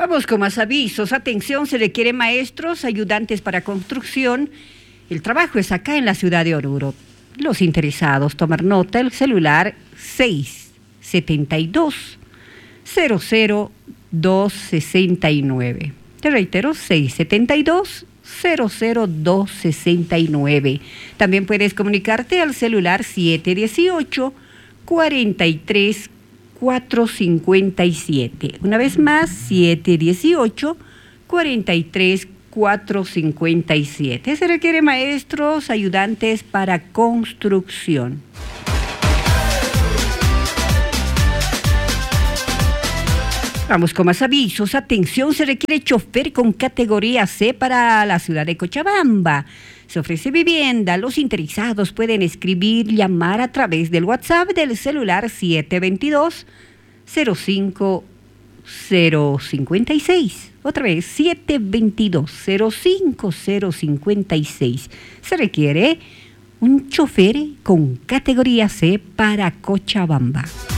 Vamos con más avisos. Atención, se requiere maestros, ayudantes para construcción. El trabajo es acá en la ciudad de Oruro. Los interesados, tomar nota, el celular 672-00269. Te reitero, 672-00269. También puedes comunicarte al celular 718-43-457. Una vez más, 718-43-457. Se requiere maestros, ayudantes para construcción. Vamos con más avisos. Atención, se requiere chofer con categoría C para la ciudad de Cochabamba. Se ofrece vivienda. Los interesados pueden escribir, llamar a través del WhatsApp del celular 722-05056. Otra vez, 722-05056. Se requiere un chofer con categoría C para Cochabamba.